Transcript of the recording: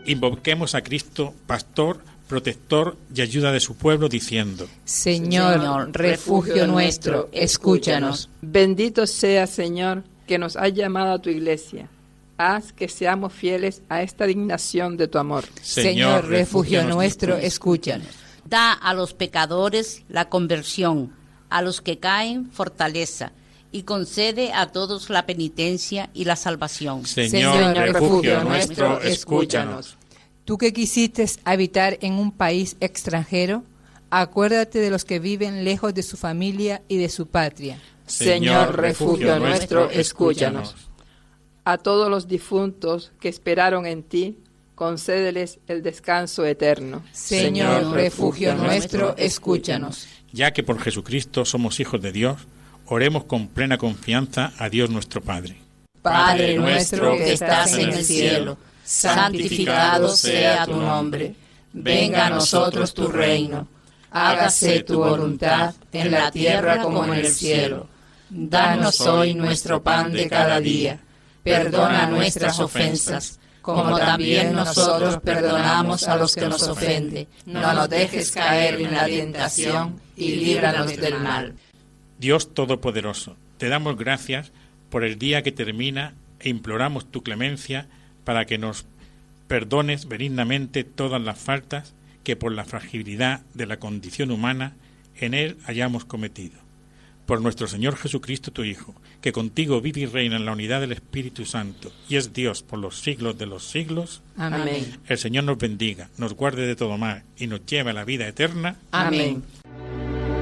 Invoquemos a Cristo, pastor, protector y ayuda de su pueblo, diciendo: Señor, refugio nuestro, escúchanos. Bendito sea, Señor, que nos has llamado a tu iglesia. Haz que seamos fieles a esta dignación de tu amor. Señor, refugio nuestro, escúchanos. Da a los pecadores la conversión, a los que caen fortaleza, y concede a todos la penitencia y la salvación. Señor, refugio nuestro, escúchanos. Tú que quisiste habitar en un país extranjero, acuérdate de los que viven lejos de su familia y de su patria. Señor, refugio nuestro, escúchanos. A todos los difuntos que esperaron en ti, concédeles el descanso eterno. Señor, refugio nuestro, escúchanos. Ya que por Jesucristo somos hijos de Dios, oremos con plena confianza a Dios nuestro Padre. Padre nuestro que estás en el cielo, santificado sea tu nombre. Venga a nosotros tu reino. Hágase tu voluntad en la tierra como en el cielo. Danos hoy nuestro pan de cada día. Perdona nuestras ofensas, como también nosotros perdonamos a los que nos ofenden. No nos dejes caer en la tentación y líbranos del mal. Dios Todopoderoso, te damos gracias por el día que termina e imploramos tu clemencia para que nos perdones benignamente todas las faltas que por la fragilidad de la condición humana en él hayamos cometido. Por nuestro Señor Jesucristo, tu Hijo, que contigo vive y reina en la unidad del Espíritu Santo y es Dios por los siglos de los siglos. Amén. El Señor nos bendiga, nos guarde de todo mal y nos lleve a la vida eterna. Amén.